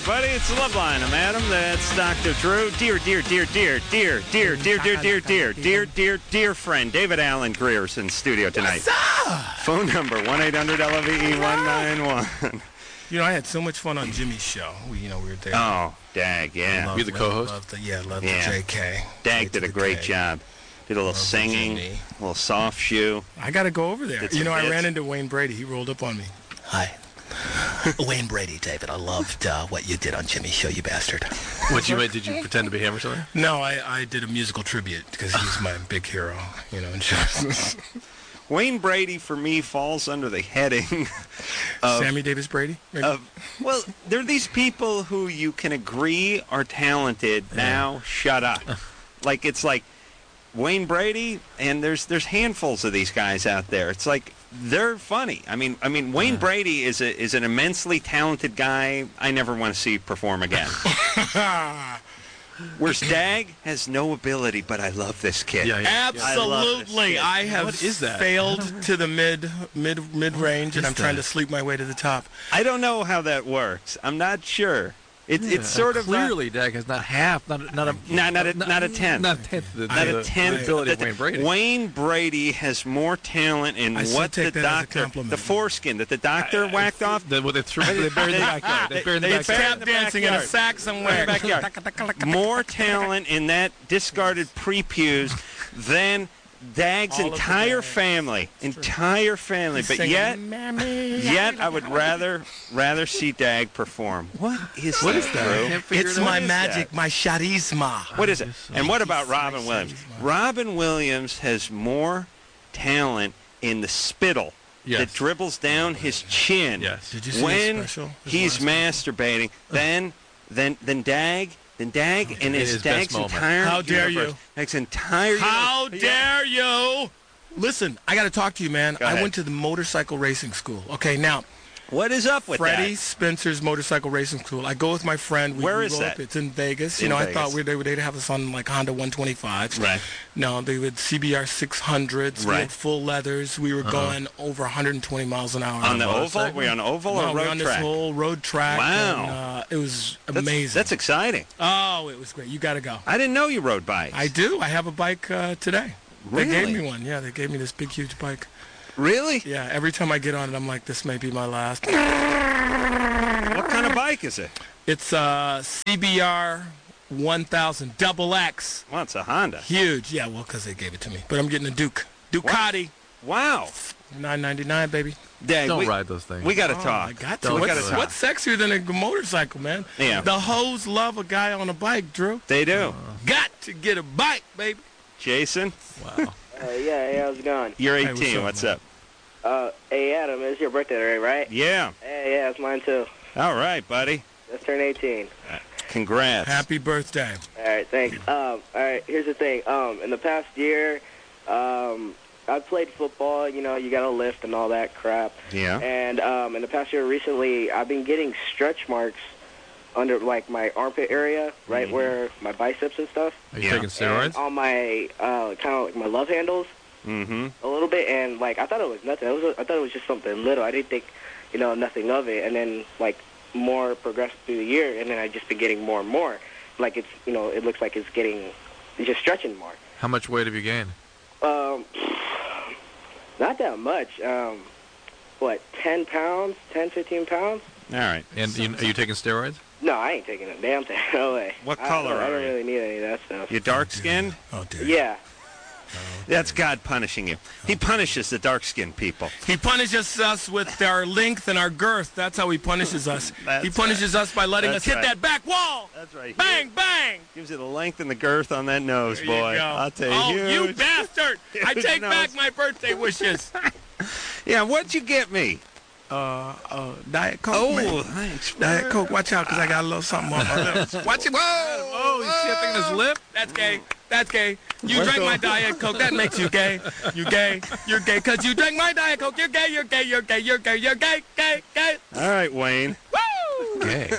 everybody. It's the Love Line. I'm Adam. That's Dr. Drew. Dear friend, David Allen Greer's in studio tonight. What's up? Phone number 1-800-LOVE-191. You know, I had so much fun on Jimmy's show. We were there. Oh, Dag, yeah. You're the co-host? Loved the JK. Dag did a great job. Did a little singing, a little soft shoe. I got to go over there. Did some I hits. ran into Wayne Brady. He rolled up on me. Hi. Wayne Brady, David. I loved what you did on Jimmy's show, you bastard. Did you pretend to be him or something? No, I did a musical tribute because he's my big hero, in shows. Wayne Brady, for me, falls under the heading of... Sammy Davis Brady? Well, there are these people who you can agree are talented. Now, shut up. It's like Wayne Brady, and there's handfuls of these guys out there. It's like they're funny. I mean, Wayne Brady is an immensely talented guy. I never want to see perform again. Whereas Dag has no ability, but I love this kid. Yeah. Absolutely. I have What is that? failed to the mid-range, and I'm trying to sleep my way to the top. I don't know how that works. I'm not sure. It's sort of clearly Dag has not half, not a tenth. Not a tenth. Not a tenth. Not a tenth. Ability of Wayne Brady. Wayne Brady has more talent in what the doctor, the foreskin that the doctor whacked off. They buried in the backyard. They buried in the It's backyard. tap dancing in a sack somewhere. More talent in that discarded pre-pews than Dag's All of the entire Dag. family. But yet I would rather see Dag perform. What is What that, is that? I Drew? can't figure It's it out. my What is magic, my charisma. What is it? And what about Robin Williams? Robin Williams has more talent in the spittle that dribbles down his chin Yes. Did you see when his special? he's masturbating than Dag. And his his best Dag's moment. entire How dare universe. you? Dag's entire How universe. dare you? Listen, I got to talk to you, man. Go ahead. I went to the motorcycle racing school. Okay, now, What is up with Freddie that? Spencer's motorcycle racing school. I go with my friend. Where is roll that? Up. It's in Vegas. In I Vegas. thought they'd have us on like Honda 125s. Right. No, they would CBR 600s. We Right. had full leathers. We were going over 120 miles an hour. On the oval? motorcycle? Were you on the oval No, or we were road on track? this whole road track. Wow. And, it was amazing. That's exciting. Oh, it was great. You got to go. I didn't know you rode bikes. I do. I have a bike today. Really? They gave me one. Yeah, they gave me this big, huge bike. Really? Yeah, every time I get on it, I'm like, this may be my last. What kind of bike is it? It's a CBR 1000 double X. Well, it's a Honda. Huge. Yeah, well, because they gave it to me. But I'm getting a Ducati. Wow. $9.99, baby. Dag, Don't ride those things. We got to Oh, talk. I got Don't to. we gotta What's, talk. what's sexier than a motorcycle, man? Yeah. The hoes love a guy on a bike, Drew. They do. Got to get a bike, baby. Jason, Wow. Hey, how's it going? you're Hey, 18. what's What's up, up? Hey, Adam, it's your birthday today, right? Yeah. Hey, yeah, it's mine too. All right, buddy. Just turned 18. Congrats. Happy birthday. All right, thanks. All right, here's the thing. In the past year, I've played football. You got to lift and all that crap. Yeah. And in the past year, recently, I've been getting stretch marks under like my armpit area, right where my biceps and stuff. Are you Yeah. taking steroids? And on my kind of like my love handles. Mm-hmm. A little bit, and like I thought it was nothing. I thought it was just something little. I didn't think, nothing of it. And then like more progressed through the year, and then I just been getting more and more. Like it's, it looks like it's just stretching more. How much weight have you gained? Not that much. 10 pounds, 10, 15 pounds? All right. And are you taking steroids? No, I ain't taking a damn thing. No way. What color I are don't you? really need any of that stuff. You dark-skinned? Oh, dear. Yeah. That's God punishing you. He punishes the dark-skinned people. He punishes us with our length and our girth. That's how he punishes us. That's He punishes us by letting That's us hit right. that back wall. That's right. Bang, bang. Gives you the length and the girth on that nose, There boy. you go. I'll tell you. Oh, you huge. bastard. I Huge take nose. back my birthday wishes. Yeah, what'd you get me? Diet Coke, Oh, man. thanks. Diet Coke. Watch out, because I got a little something on my lips. Watch it. Whoa. Oh, he's shifting his lip. That's gay. That's gay. You drank my Diet Coke. That makes you gay. You gay. You're gay because you drank my Diet Coke. You're gay. You're gay. You're gay. You're gay. You're gay. Gay. Gay. All right, Wayne. Woo! Gay.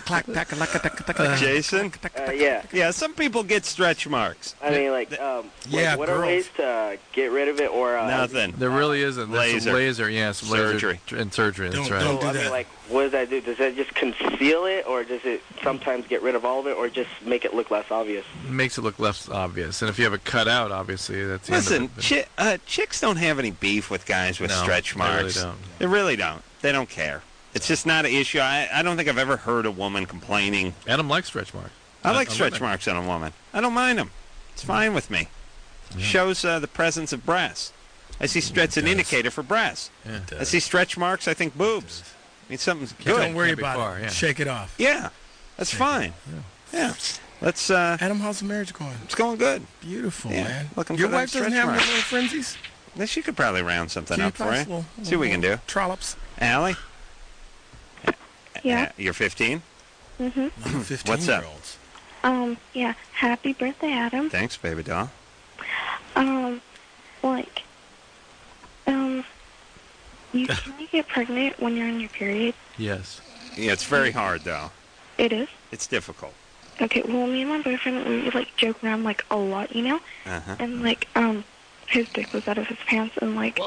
Jason? Yeah. Yeah, some people get stretch marks. I mean, Yeah, what are girls. ways to get rid of it or Nothing. There really isn't. There's Laser. some laser, yeah, some Surgery. laser and surgery. That's right. Don't do I that. mean, like, what does that do? Does that just conceal it, or does it sometimes get rid of all of it, or just make it look less obvious? Makes it look less obvious, and if you have it cut out, obviously that's the Listen, end of it. chicks don't have any beef with guys with No, stretch they really marks. don't. They really don't. They don't care. It's just not an issue. I don't think I've ever heard a woman complaining. Adam likes stretch marks. I like On stretch women. marks on a woman. I don't mind them. It's fine with me. Shows the presence of breasts. I see stretch an indicator for breasts. Yeah. I see stretch marks. I think boobs. I mean, something's Don't good. worry Can't be about far, it. yeah. Shake it off. Yeah, that's fine. Yeah. Let's. Adam, how's the marriage going? It's going good. Beautiful, Yeah, man. looking Your for that wife doesn't stretch have any mark. little frenzies? Then she could probably round something up for you. See what we can do. Trollops. Allie, Yeah. you're 15. Mhm. 15-year-olds. Yeah. Happy birthday, Adam. Thanks, baby doll. Like, you can you get pregnant when you're on your period? Yes. Yeah, it's very hard though. It is. It's difficult. Okay. Well, me and my boyfriend, we like joke around like a lot, you know, Uh-huh. and like his dick was out of his pants, and like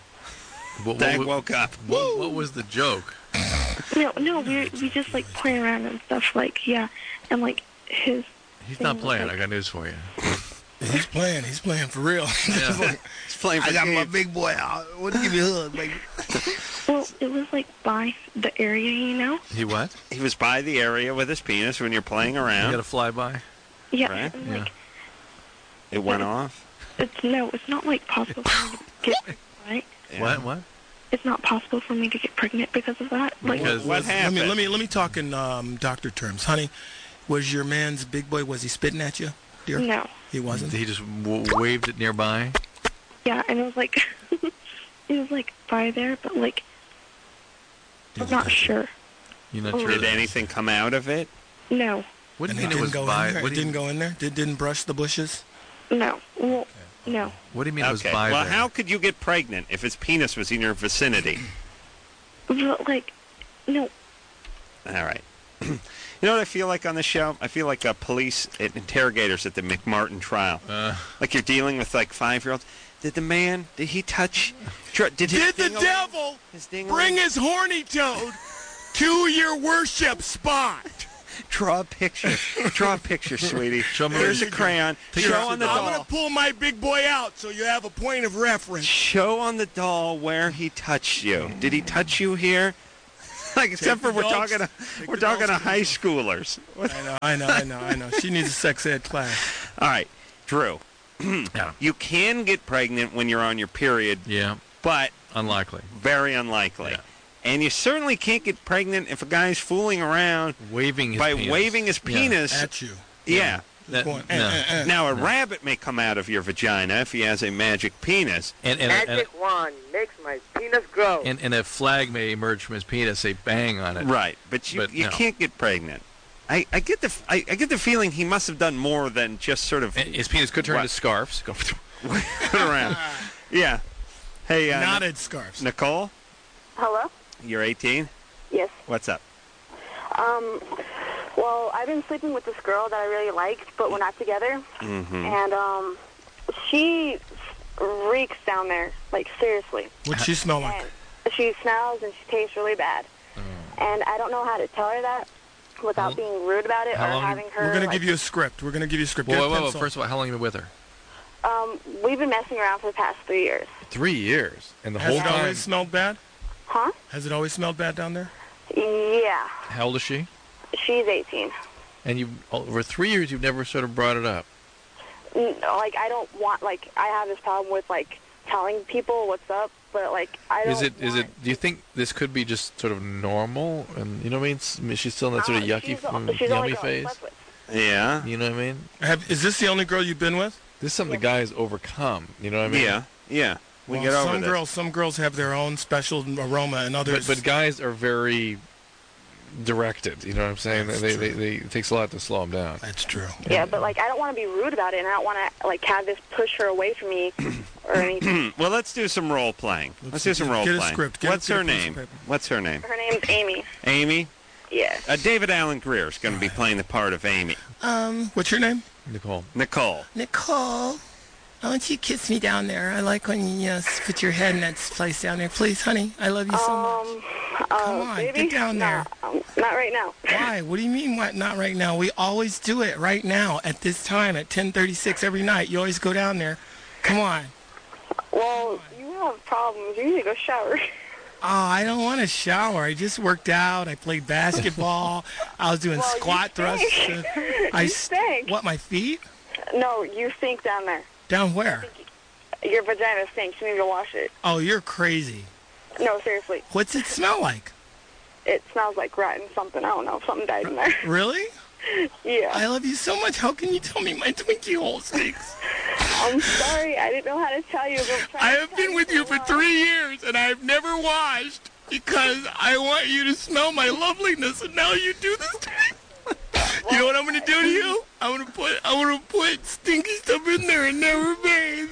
Dag woke up. What was the joke? no, we just like play around and stuff, like yeah, and like his. He's not thing was, playing. like- I got news for you. He's playing. He's playing for real. Yeah. He's playing for I got my keeps. big boy out. What give me a hug, baby? Well, it was like by the area, you know. He what? He was by the area with his penis when you're playing You around. got a flyby? Yeah, Right? and Yeah. like It went off. it's not like possible for me to get right. Yeah. What? It's not possible for me to get pregnant because of that. Like, Because- What happened? Let me talk in doctor terms, honey. Was your man's big boy? Was he spitting at you, dear? no, He wasn't. He just waved it nearby. yeah, and it was like it was like by there, but like I'm not sure. You're not Oh. sure. Did anything come out of it? No, What do And you it mean it was didn't go by? in there. What It do you, didn't go in there. Didn't brush the bushes. no, well, no. what do you mean it was Okay. by Well, there? how could you get pregnant if his penis was in your vicinity? But like, no, All right. You know what I feel like on this show? I feel like police interrogators at the McMartin trial. Like you're dealing with like 5-year-olds. Did he touch? Did his Did the ding-a-ling- devil his ding-a-ling- bring his horny toad to your worship spot? Draw a picture. Draw a picture, sweetie. Show me Here's where a crayon. Show on the I'm gonna doll. pull my big boy out so you have a point of reference. Show on the doll where he touched you. Did he touch you here? Like, except for the dogs. we're talking to high schoolers. I know. She needs a sex ed class. All right, Drew. Yeah. You can get pregnant when you're on your period, Yeah. but Unlikely. very unlikely. Yeah. And you certainly can't get pregnant if a guy's fooling around Waving his by penis. waving his Yeah. penis. At you. Yeah. That- Going, no. Now, a rabbit may come out of your vagina if he has a magic penis. And wand makes my penis grow. and a flag may emerge from his penis, say bang on it. Right, but you no. can't get pregnant. I get the feeling he must have done more than just sort of And his penis could turn What? into scarves. Go around. Yeah. Hey, knotted scarves. Nicole, Hello? you're 18. Yes. What's up? Well, I've been sleeping with this girl that I really liked, but we're not together. Mm-hmm. And she reeks down there, like seriously. What'd she smell like? And she smells and she tastes really bad. And I don't know how to tell her that without being rude about it or how long- having her. We're gonna like, give you a script. We're gonna give you a script. Whoa, Get a whoa, whoa. pencil. First of all, how long have you been with her? We've been messing around for the past 3 years. 3 years. And the Has whole it time. always smelled bad? Huh? Has it always smelled bad down there? Yeah. How old is she? She's 18. And you over 3 years, you've never sort of brought it up. Like, I don't want, like, I have this problem with, like, telling people what's up, but, like, I don't Is it? want- Do you think this could be just sort of normal? And you know what I mean? She's still in that sort of yucky, she's the only girl yummy I phase. slept with. Yeah. You know what I mean? Is this the only girl you've been with? This is something the guys overcome. You know what I mean? Yeah. Yeah. We Well, get over some girls have their own special aroma, and others. But guys are very directed. You know what I'm saying? That's They, true. it takes a lot to slow them down. That's true. Yeah, but, like, I don't want to be rude about it, and I don't want to, like, have this push her away from me or anything. Well, let's do some role playing. Let's do some role get a playing. script. What's Get a her piece of name? paper. What's her name? Her name's Amy. Amy. Yeah. David Allen Greer is going to be playing the part of Amy. What's your name? Nicole. Nicole. Nicole. I want you to kiss me down there. I like when you put your head in that place down there. Please, honey. I love you so much. Come on, baby? get down there. No, not right now. Why? What do you mean, what, not right now? We always do it right now at this time at 10:36 every night. You always go down there. Come on. Well, you have problems. You need to go shower. Oh, I don't want to shower. I just worked out. I played basketball. I was doing squat thrusts. You stink. What, my feet? No, you stink down there. Down where? Your vagina stinks. You need to wash it. Oh, you're crazy. No, seriously. What's it smell like? It smells like rotten something. I don't know. Something died in there. Really? Yeah. I love you so much. How can you tell me my Twinkie hole stinks? I'm sorry. I didn't know how to tell you. I have been with you for 3 years, and I've never washed because I want you to smell my loveliness, and now you do this to me. You know what I'm going to do to you? I'm gonna put stinky stuff in there and never bathe.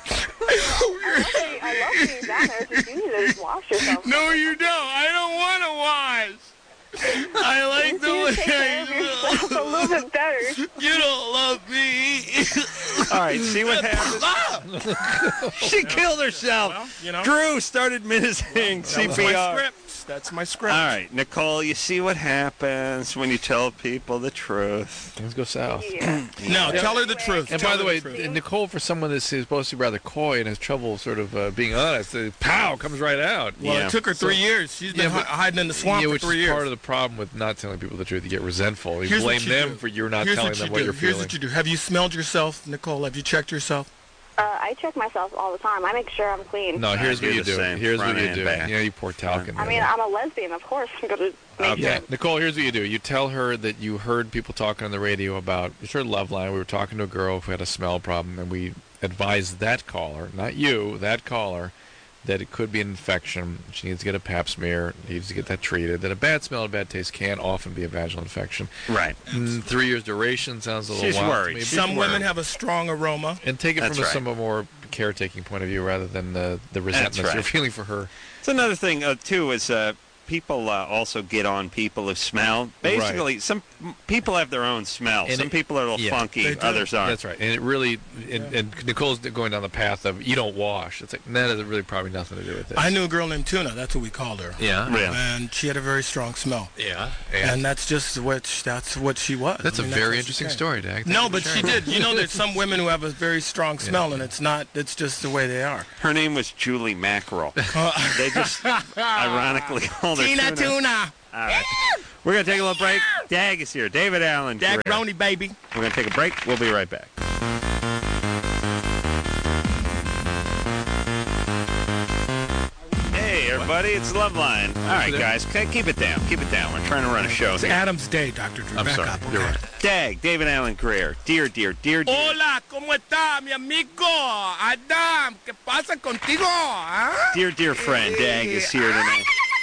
I love you down there. Just you need to just wash yourself. No, you don't. I don't want to wash. I like the way take care of yourself a little bit better. You don't love me. All right, see what happens. She killed herself. Well, you know. Drew started menacing CPR. That's my script. All right, Nicole, you see what happens when you tell people the truth. Things go south. Yeah. No, tell her the truth. And Tell by the her way, truth. Nicole, for someone that's supposed to be rather coy and has trouble sort of being honest, pow, comes right out. Well, Yeah. it took her 3 years. She's been hiding in the swamp Yeah, for which 3 is years. part of the problem with not telling people the truth. You get resentful. You Here's what blame you them do. for you're not Here's telling what them you what do. you're Here's feeling. what you do. Have you smelled yourself, Nicole? Have you checked yourself? I check myself all the time. I make sure I'm clean. No, here's do what you the do. same, Here's what front you and do. back. You pour talcum. I mean, I'm a lesbian, of course. I'm going to make Yeah, sure. Nicole, here's what you do. You tell her that you heard people talking on the radio about your love line. We were talking to a girl who had a smell problem, and we advised that caller, not you, that caller, that it could be an infection. She needs to get a pap smear, needs to get that treated, that a bad smell and bad taste can often be a vaginal infection. Right. 3 years duration sounds a little She's wild to worried. me. She's Some women worried. have a strong aroma. And take it That's from a right. somewhat more caretaking point of view rather than the resentment right. you're feeling for her. It's another thing, too, is people also get on people who smell. Basically, some people have their own smell. And Some people are a little They funky, do. others aren't. That's right. And it really, and Nicole's going down the path of you don't wash. It's like, that has really probably nothing to do with this. I knew a girl named Tuna. That's what we called her. Yeah. Really? And she had a very strong smell. Yeah. And that's just what she was. That's I a mean, very what she interesting said. story, Dag. No, but she did. You know, there's some women who have a very strong smell, and it's not. It's just the way they are. Her name was Julie Mackerel. They just ironically called her Tina Tuna. All right. We're going to take a little break. Dag is here. David Allen. Greer. Dagroni, baby. We're going to take a break. We'll be right back. Hey, everybody. It's Loveline. All right, guys. Keep it down. Keep it down. We're trying to run a show It's here. Adam's Day, Dr. Drew. I'm Back sorry. up, You're okay? right. Dag, David Allen Greer. Dear. Hola, ¿cómo está, mi amigo? Adam, ¿qué pasa contigo? ¿Ah? Dear friend, Dag is here tonight.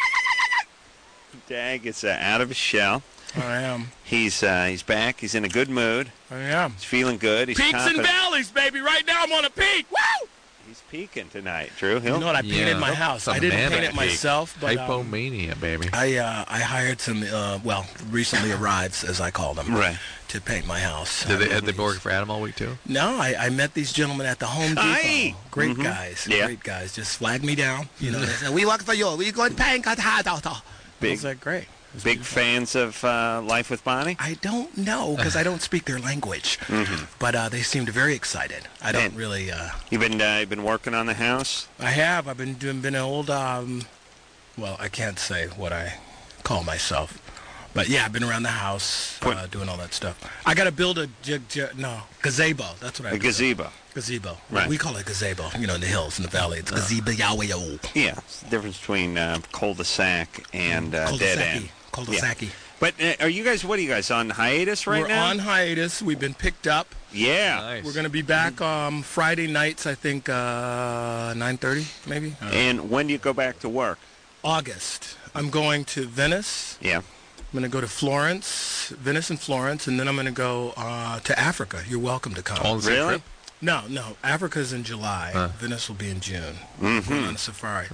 Dag is out of his shell. I am. He's back. He's in a good mood. I am. He's feeling good. He's Peaks and confident. valleys, baby. Right now I'm on a peak. Woo! He's peaking tonight, Drew. You know what? I painted my house. I didn't paint it myself, but Hypomania, baby. I hired some, recently arrives, as I call them, Right. to paint my house. Had they been working for Adam all week, too? No, I met these gentlemen at the Home Depot. Aye. Great guys. Yeah. Great guys. Just flagged me down. You know, they said, we work for you. We going to paint. I Big, was like, great. big fans of Life with Bonnie? I don't know because I don't speak their language, but they seemed very excited. I don't And- really. You've been working on the house? I have. I've been an old. Well, I can't say what I call myself, but yeah, I've been around the house doing all that stuff. I got to build a Gazebo. That's what I. A gazebo. Gazebo. Right. We call it gazebo. You know, in the hills, in the valley, it's gazebo. Yahweh. Yeah, it's the difference between cul-de-sac and dead end. Cul-de-sac. But what are you guys, on hiatus right We're now? on hiatus. We've been picked up. Yeah. Nice. We're going to be back Friday nights, I think, 9:30 maybe. And when do you go back to work? August. I'm going to Venice. Yeah. I'm going to go to Venice and Florence, and then I'm going to go to Africa. You're welcome to come. All in the same Really? trip? No. Africa's in July. Venice will be in June. Going on a safari.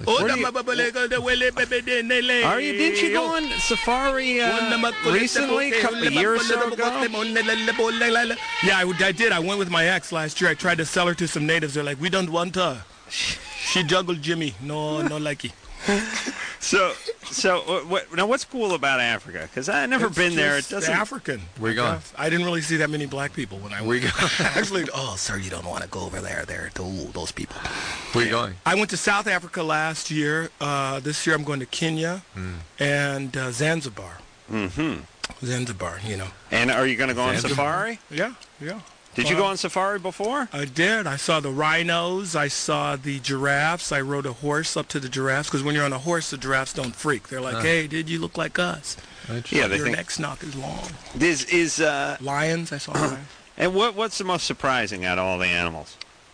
Are you? Didn't you go on safari recently, a couple of years ago? Yeah, I did. I went with my ex last year. I tried to sell her to some natives. They're like, we don't want her. She juggled Jimmy. No likey. So now what's cool about Africa? Because I've never been there. It doesn't. African. Where you going? I didn't really see that many black people when I went. Actually, sir, you don't want to go over there. Those people. Where you going? I went to South Africa last year. This year I'm going to Kenya and Zanzibar. Zanzibar, And are you going to go on safari? Yeah. Did you go on safari before? I did. I saw the rhinos. I saw the giraffes. I rode a horse up to the giraffes because when you're on a horse, the giraffes don't freak. They're like, "Hey, did you look like us? Yeah, they Your think. neck snock is long." Lions? I saw lions. And what's the most surprising out of all the animals?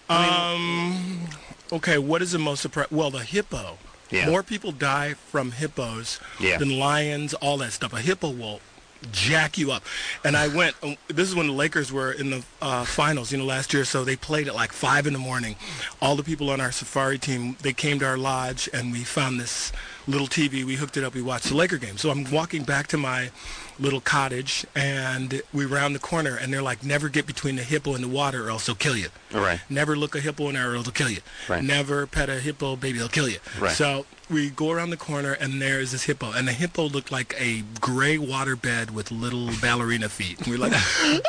Okay, what is the most surprising? Well, the hippo. Yeah. More people die from hippos than lions, all that stuff. A hippo will jack you up. And I went, this is when the Lakers were in the finals, last year, so they played at like 5 in the morning. All the people on our safari team, they came to our lodge, and we found this little TV. We hooked it up. We watched the Laker game. So I'm walking back to my little cottage, and we round the corner, and they're like, never get between the hippo and the water or else they'll kill you. Right. Never look a hippo in the eye or they'll kill you. Right. Never pet a hippo, baby, they'll kill you. Right. So we go around the corner, and there's this hippo, and the hippo looked like a gray waterbed with little ballerina feet. And we were like,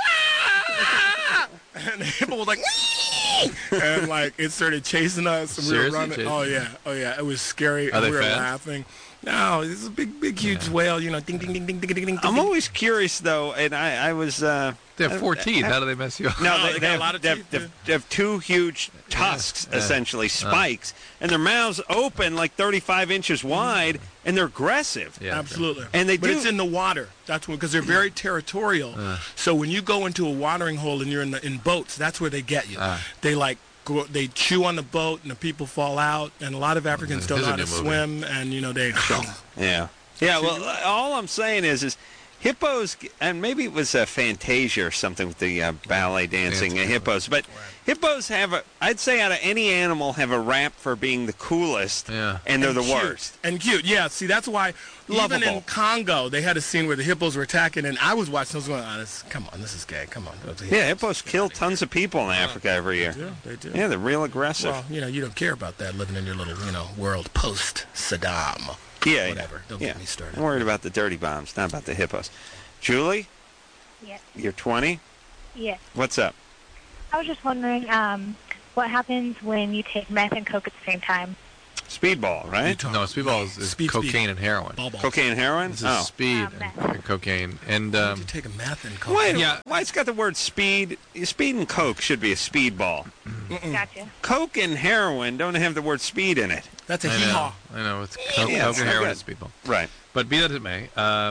and the hippo was like, and like it started chasing us, and we were running. Oh yeah, it was scary. Are and they we were fast? laughing. No, this is a big, huge whale. Ding, ding, ding, ding, ding, ding, ding. I'm always curious though, and I was. They have 4 teeth. How do they mess you up? No, they got a lot of teeth, they have 2 huge tusks, essentially spikes, and their mouths open like 35 inches wide, and they're aggressive. Yeah, Absolutely. And but it's in the water. That's because they're very territorial. So when you go into a watering hole and you're in boats, that's where they get you. They they chew on the boat, and the people fall out. And a lot of Africans don't know how to swim, and they. Yeah. Well, all I'm saying is hippos, and maybe it was Fantasia or something with the ballet dancing hippos, but hippos I'd say out of any animal, have a rap for being the coolest, and they're the worst. And cute, yeah. See, that's why even in Congo, they had a scene where the hippos were attacking, and I was watching, I was going, come on, this is gay, come on. Yeah, hippos kill tons of people in Africa every year. They do. Yeah, they're real aggressive. Well, you don't care about that living in your little, world post-Saddam. Yeah. Whatever. Don't get me started. I'm worried about the dirty bombs, not about the hippos. Julie? Yes. You're 20? Yes. What's up? I was just wondering what happens when you take meth and coke at the same time. Speedball, right? No, speedball is cocaine and heroin. Ball. Cocaine and heroin? This is speed meth. and cocaine. And Why don't you take a meth and coke? Why it's got the word speed? Speed and coke should be a speedball. Gotcha. Coke and heroin don't have the word speed in it. That's a I hee-haw. know. It's coke Yeah, and heroin is speedball. Right. But be that as it may,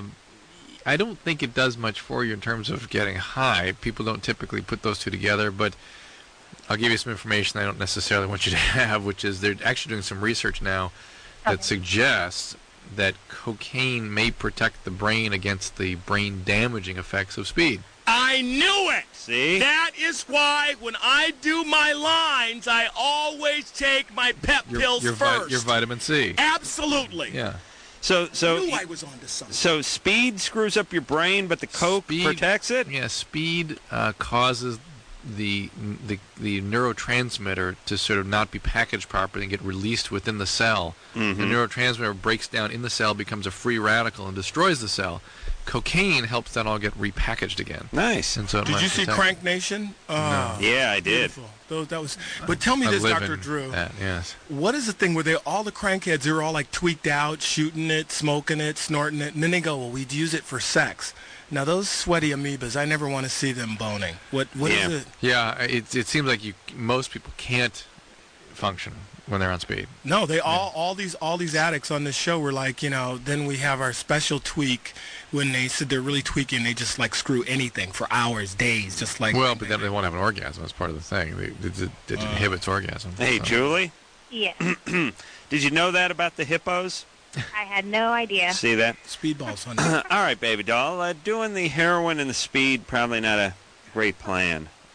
I don't think it does much for you in terms of getting high. People don't typically put those two together, but I'll give you some information I don't necessarily want you to have, which is they're actually doing some research now that suggests that cocaine may protect the brain against the brain-damaging effects of speed. I knew it! See? That is why when I do my lines, I always take my pep pills first. Your vitamin C. Absolutely. Yeah. So I knew I was onto something. So speed screws up your brain, but the coke protects it? Yeah, speed causes the neurotransmitter to sort of not be packaged properly and get released within the cell. Mm-hmm. The neurotransmitter breaks down in the cell, becomes a free radical, and destroys the cell. Cocaine helps that all get repackaged again. Nice. And so Did you see Crank Nation? No. Yeah, I did. That was. But tell me this, Dr. Drew. Yes. What is the thing where all the crankheads, they're all like tweaked out, shooting it, smoking it, snorting it, and then they go, well, we'd use it for sex. Now, those sweaty amoebas, I never want to see them boning. What is it? Yeah, it seems like most people can't function when they're on speed. No, they all these addicts on this show were like, then we have our special tweak when they said they're really tweaking, they just like screw anything for hours, days, just like. Well, but then they won't have an orgasm. That's part of the thing. It inhibits orgasm. Hey, Julie? Yes. Did you know that about the hippos? I had no idea. See that? Speedballs, honey. All right, baby doll. Doing the heroin and the speed, probably not a great plan.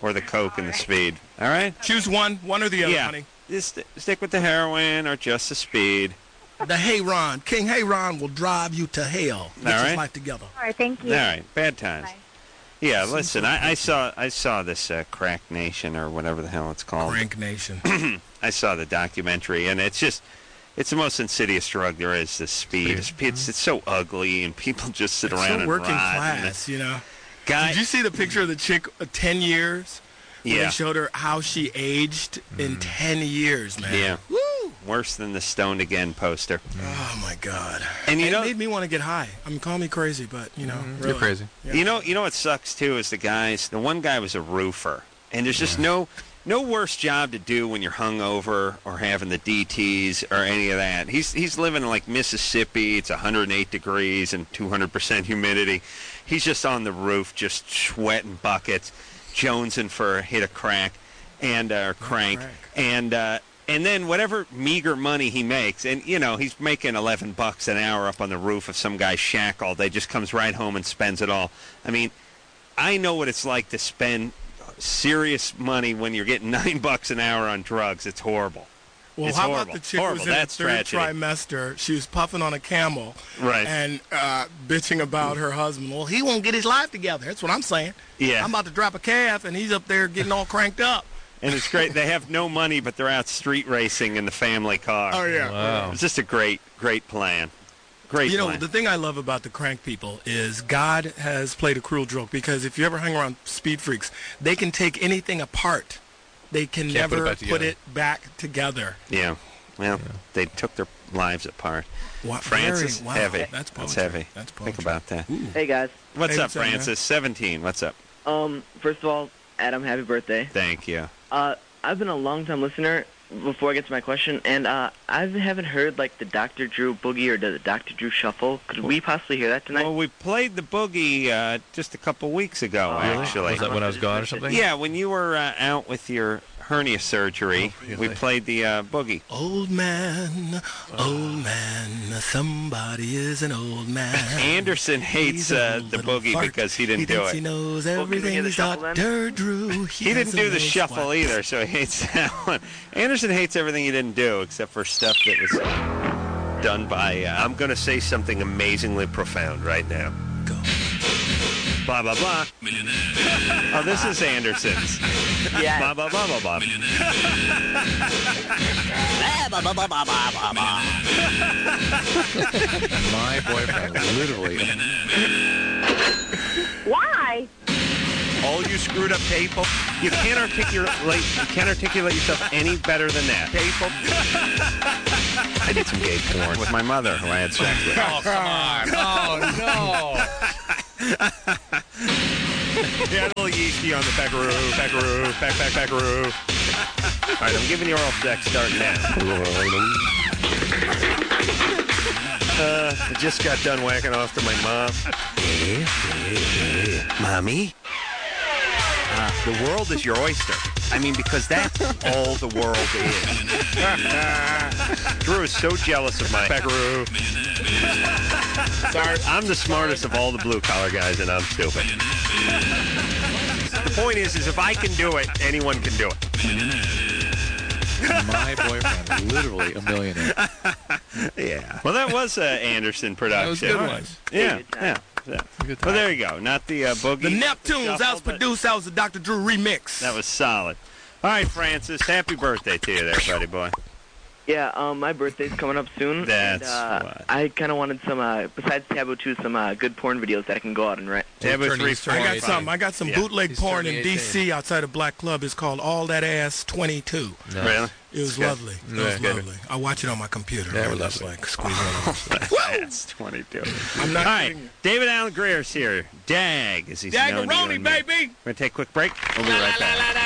or the coke and the speed. All right? Choose one or the other, Yeah. honey. Just stick with the heroin or just the speed. The Hey-Ron. King Hey-Ron will drive you to hell. Get All right. your life together. All right, thank you. All right, bad times. Bye. Yeah, listen, I saw this Crack Nation or whatever the hell it's called. Crank Nation. I saw the documentary, and it's the most insidious drug there is. The speed. It's so ugly, and people just sit It's around so and working rot. class, you know. Guy, Did you see the picture of the chick 10 years? Where Yeah. They showed her how she aged in 10 years, man. Yeah. Woo! Worse than the Stoned Again poster. Oh, my God. And you it know, made me want to get high. I mean, call me crazy, but, you know. Really. You're crazy. Yeah. you know what sucks too is the one guy was a roofer, and there's just no worse job to do when you're hungover or having the DTs or any of that. He's living in like Mississippi. It's 108 degrees and 200% humidity. He's just on the roof, just sweating buckets, jonesing for a hit of crack and crank, and then whatever meager money he makes, and you know he's making $11 an hour up on the roof of some guy's shack all day, just comes right home and spends it all. I mean, I know what it's like to spend serious money when you're getting $9 an hour on drugs. It's horrible. Well, It's how horrible. about the chick who Horrible. was in her That's third tragedy. trimester? She was puffing on a Camel, Right. and bitching about her husband. Well, he won't get his life together. That's what I'm saying. Yeah. I'm about to drop a calf, and he's up there getting all cranked up. And it's great. They have no money, but they're out street racing in the family car. Oh, yeah. Wow. It's just a great plan. Great You know, plan. the thing I love about the crank people is God has played a cruel joke, because if you ever hang around speed freaks, they can take anything apart. They can Can't put it never back together. put it back together. Yeah. Well, they took their lives apart. Wow, Francis, very- wow, heavy. That's poetry. heavy. That's Think poetry. about that. Hey guys. What's Hey, up, what's up, man? Francis? 17. What's up? First of all, Adam, happy birthday. Thank you. I've been a long-time listener. Before I get to my question, and I haven't heard like the Dr. Drew Boogie or the Dr. Drew Shuffle. Could we possibly hear that tonight? Well, we played the boogie just a couple weeks ago, actually. Was that when I was gone or something? Yeah, when you were out with your hernia surgery, we played the boogie. Old man, somebody is an old man. Anderson hates He's a the little boogie fart. because he didn't He do thinks it. he knows can we everything. hear the He's shuffle then? Dr. Drew. He didn't do the shuffle either, so he hates that one. Anderson hates everything he didn't do except for stuff that was done by... I'm going to say something amazingly profound right now. Go. blah, blah, blah. Oh, this is Anderson's. Yeah. Blah, blah, blah, blah, blah. My boyfriend, literally. Why? All you screwed up people. You can't articulate yourself any better than that. People. I did some gay porn with my mother, who I had sex with. Oh, come on. Oh, no. Yeah, a little yeasty on the peckaroo. All right, I'm giving you oral sex starting now. I just got done whacking off to my mom. Mommy? The world is your oyster. I mean, because that's all the world is. Drew is so jealous of my peckaroo. Sorry, I'm the smartest of all the blue-collar guys, and I'm stupid. The point is if I can do it, anyone can do it. My boyfriend, literally a millionaire. Yeah. Well, that was Anderson production. That was a good one. Yeah. Good Well, time. there you go. Not the boogie. The Neptunes, that was shuffle, but produced, that was the Dr. Drew remix. That was solid. All right, Francis. Happy birthday to you there, buddy boy. Yeah, my birthday's coming up soon. That's and, what. I kind of wanted some, besides Taboo 2, some good porn videos that I can go out and rent. Taboo turning 3, 4, I got 28. some. I got some Yeah. bootleg He's porn in 38 D.C. outside of Black Club. It's called All That Ass 22. No. Really? It was good. lovely. It Yeah, was good. lovely. I watch it on my computer. Yeah, man. we're Just lovely. like squeeze one. That's 22. I'm not All right, kidding you. David Allen Greer's here. Dag, as he's known to you Daggeroni, and me. baby. We're going to take a quick break. We'll be right back.